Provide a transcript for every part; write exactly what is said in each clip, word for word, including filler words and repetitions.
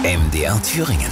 M D R Thüringen.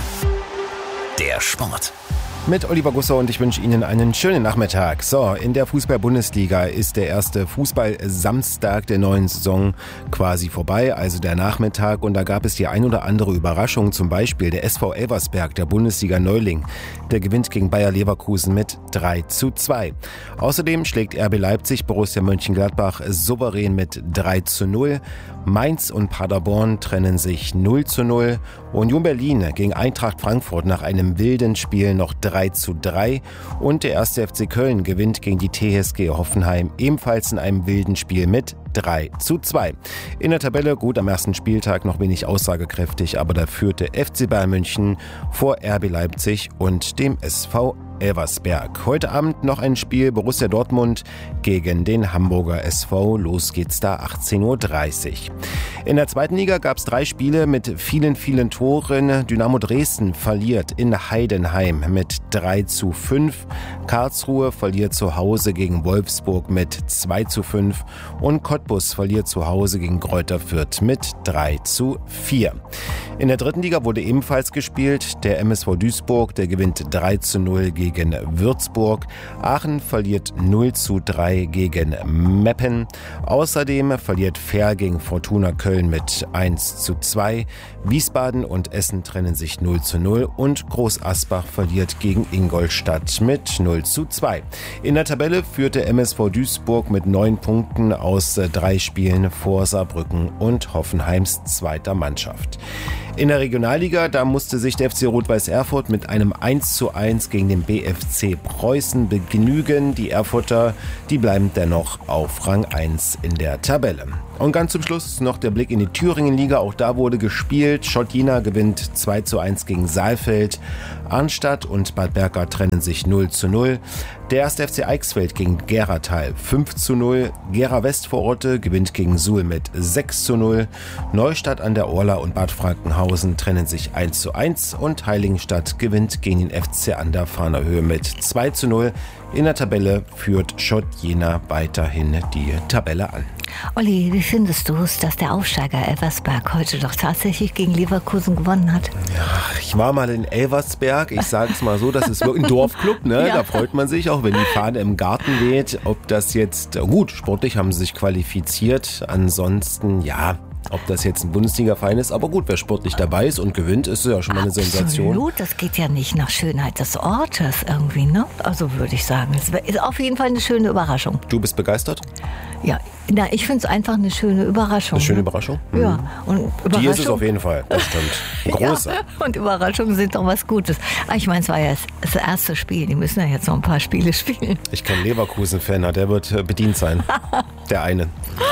Der Sport. Mit Oliver Gusser und ich wünsche Ihnen einen schönen Nachmittag. So, in der Fußball-Bundesliga ist der erste Fußball-Samstag der neuen Saison quasi vorbei, also der Nachmittag. Und da gab es die ein oder andere Überraschung, zum Beispiel der S V Elversberg, der Bundesliga-Neuling. Der gewinnt gegen Bayer Leverkusen mit drei zu zwei. Außerdem schlägt R B Leipzig Borussia Mönchengladbach souverän mit drei zu null. Mainz und Paderborn trennen sich null zu null. Union Berlin gegen Eintracht Frankfurt nach einem wilden Spiel noch drei zu drei. Und der erste F C Köln gewinnt gegen die T S G Hoffenheim ebenfalls in einem wilden Spiel mit drei zu zwei. In der Tabelle gut am ersten Spieltag noch wenig aussagekräftig, aber da führte F C Bayern München vor R B Leipzig und dem S V Elversberg. Heute Abend noch ein Spiel Borussia Dortmund gegen den Hamburger S V. Los geht's da achtzehn Uhr dreißig. In der zweiten Liga gab es drei Spiele mit vielen, vielen Toren. Dynamo Dresden verliert in Heidenheim mit drei zu fünf. Karlsruhe verliert zu Hause gegen Wolfsburg mit zwei zu fünf. Und Cottbus verliert zu Hause gegen Greuther Fürth mit drei zu vier. In der dritten Liga wurde ebenfalls gespielt. Der M S V Duisburg, der gewinnt drei zu null gegen gegen Würzburg. Aachen verliert null zu drei gegen Meppen. Außerdem verliert Verl gegen Fortuna Köln mit eins zu zwei. Wiesbaden und Essen trennen sich null zu null und Groß Asbach verliert gegen Ingolstadt mit null zu zwei. In der Tabelle führte M S V Duisburg mit neun Punkten aus drei Spielen vor Saarbrücken und Hoffenheims zweiter Mannschaft. In der Regionalliga, da musste sich der F C Rot-Weiß Erfurt mit einem eins zu eins gegen den B F C Preußen begnügen. Die Erfurter, die bleiben dennoch auf Rang eins in der Tabelle. Und ganz zum Schluss noch der Blick in die Thüringen-Liga. Auch da wurde gespielt. Schott Jena gewinnt zwei zu eins gegen Saalfeld. Arnstadt und Bad Berka trennen sich null zu null. Der erste F C Eichsfeld gegen Geratal fünf zu null. Gera Westvororte gewinnt gegen Suhl mit sechs zu null. Neustadt an der Orla und Bad Frankenhausen trennen sich eins zu eins. Und Heiligenstadt gewinnt gegen den F C an der Fahnerhöhe mit zwei zu null. In der Tabelle führt Schott Jena weiterhin die Tabelle an. Olli, wie findest du es, dass der Aufsteiger Elversberg heute doch tatsächlich gegen Leverkusen gewonnen hat? Ja, ich war mal in Elversberg. Ich sage es mal so, das ist wirklich ein Dorfclub. Ne? Ja. Da freut man sich auch, wenn die Fahne im Garten weht. Ob das jetzt, gut, sportlich haben sie sich qualifiziert. Ansonsten, ja, ob das jetzt ein Bundesliga-Verein ist. Aber gut, wer sportlich dabei ist und gewinnt, ist ja schon mal eine Sensation. Absolut, das geht ja nicht nach Schönheit des Ortes irgendwie, ne? Also würde ich sagen, es ist auf jeden Fall eine schöne Überraschung. Du bist begeistert? Ja, na, ich finde es einfach eine schöne Überraschung. Eine schöne Überraschung? Ne? Ja. Und Überraschung, die ist es auf jeden Fall, das stimmt. Große. Ja, und Überraschungen sind doch was Gutes. Aber ich meine, es war ja das erste Spiel. Die müssen ja jetzt noch ein paar Spiele spielen. Ich kenne Leverkusen-Fan, der wird bedient sein. Der eine.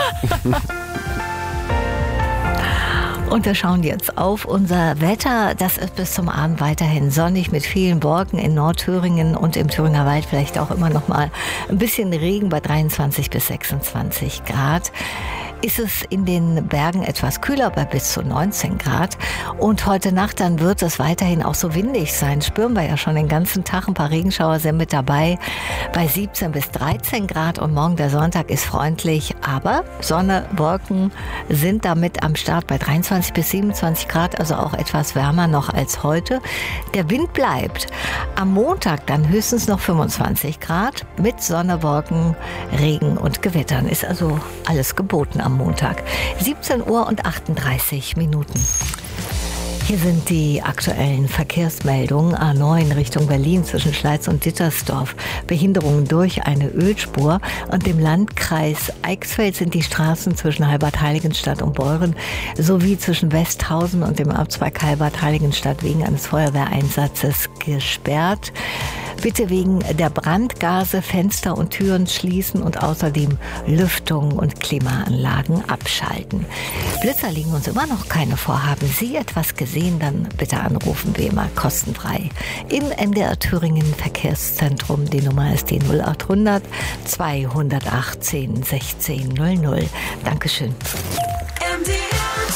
Und wir schauen jetzt auf unser Wetter. Das ist bis zum Abend weiterhin sonnig mit vielen Wolken in Nordthüringen und im Thüringer Wald vielleicht auch immer noch mal ein bisschen Regen bei dreiundzwanzig bis sechsundzwanzig Grad. Ist es in den Bergen etwas kühler bei bis zu neunzehn Grad. Und heute Nacht dann wird es weiterhin auch so windig sein. Spüren wir ja schon den ganzen Tag. Ein paar Regenschauer sind mit dabei bei siebzehn bis dreizehn Grad. Und morgen der Sonntag ist freundlich. Aber Sonne, Wolken sind damit am Start bei dreiundzwanzig bis siebenundzwanzig Grad. Also auch etwas wärmer noch als heute. Der Wind bleibt. Am Montag dann höchstens noch fünfundzwanzig Grad. Mit Sonne, Wolken, Regen und Gewittern. Ist also alles geboten am Montag. siebzehn Uhr und achtunddreißig Minuten. Hier sind die aktuellen Verkehrsmeldungen. A neun Richtung Berlin zwischen Schleiz und Dittersdorf. Behinderungen durch eine Ölspur. Und im Landkreis Eichsfeld sind die Straßen zwischen Halbert-Heiligenstadt und Beuren sowie zwischen Westhausen und dem Abzweig Halbert-Heiligenstadt wegen eines Feuerwehreinsatzes gesperrt. Bitte wegen der Brandgase Fenster und Türen schließen und außerdem Lüftung und Klimaanlagen abschalten. Blitzer liegen uns immer noch keine vor. Haben Sie etwas gesehen, dann bitte anrufen, wie immer kostenfrei. Im M D R Thüringen Verkehrszentrum, die Nummer ist die null achthundert zweihundertachtzehn sechzehn null null. Dankeschön. M D R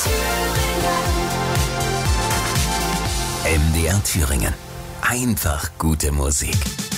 Thüringen. M D R Thüringen. Einfach gute Musik.